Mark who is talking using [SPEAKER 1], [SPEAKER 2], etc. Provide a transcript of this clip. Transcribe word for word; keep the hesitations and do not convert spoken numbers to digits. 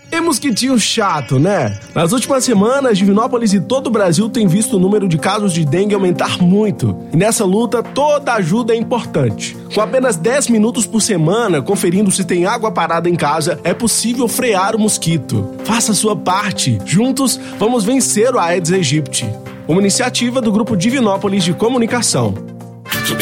[SPEAKER 1] E mosquitinho chato, né? Nas últimas semanas, Divinópolis e todo o Brasil têm visto o número de casos de dengue aumentar muito. E nessa luta, toda ajuda é importante. Com apenas dez minutos por semana, conferindo se tem água parada em casa, é possível frear o mosquito. Faça a sua parte. Juntos, vamos vencer o Aedes aegypti. Uma iniciativa do Grupo Divinópolis de Comunicação.